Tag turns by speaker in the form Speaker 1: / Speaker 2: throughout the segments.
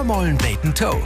Speaker 1: mollen beten Toe.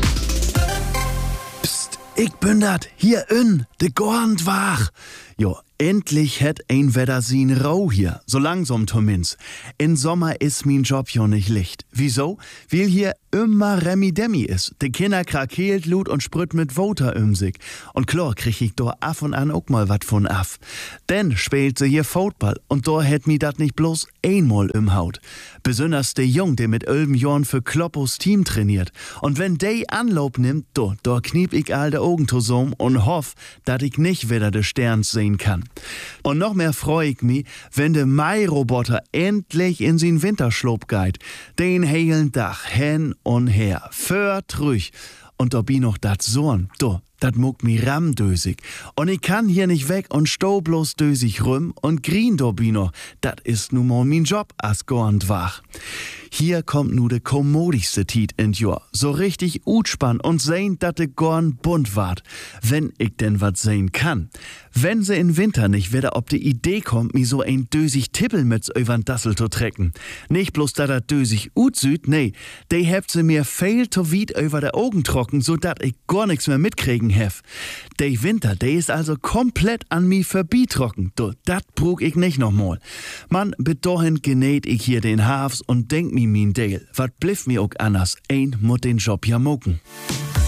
Speaker 2: Psst, ich bin dat, hier de Gornd wach. Jo, endlich hätt ein Wetter sin Rau hier, so langsam zumindest. In Sommer is mein Job jo nicht licht. Wieso? Weil hier immer Remi-Demi is. De Kinder krakeelt, Lut und sprüht mit Voter sich. Und klar krieg ich do af und an auch mal wat von af. Denn spielt sie hier Football und do hätt mi dat nicht bloß einmal im Haut. Besonders de Jung, der mit 11 Jahren für Kloppos Team trainiert. Und wenn de Anlauf nimmt, do kniep ich all de Augen zusammen und hoff, dat ich nicht wieder de Sterns sehen kann. Und noch mehr freu ich mich, wenn de Mai-Roboter endlich in sin Winterschlop geht. Den heilen Dach hen und her, föhrt ruhig. Und da bi noch dat Sorn, dat muckt mi ramdösig. Und ich kann hier nicht weg und stau bloß dösig rum und grien do bi noch. Dat is nu mal min Job as Gornd wach. Hier kommt nu de kommodigste Tiet in Jahr. So richtig utspann und sehn, dat de Gorn bunt ward. Wenn ich denn wat sehn kann. Wenn se in Winter nicht wieder ob de Idee kommt, mi so ein dösig Tippelmütz übern Dassel zu trecken. Nicht bloß dat dösig utsüd, nee, de hebt se mir viel to weit über de Augen trocken, so dat ich gar nix mehr mitkriegen hef. De Winter, de is also komplett an mi verbitrocken. Dat brug ich nicht nochmal. Man, bis dahin genäht ich hier den Hafs und denk mi min Dale, wat bliff mi auch anders, ein mut den Job ja mucken.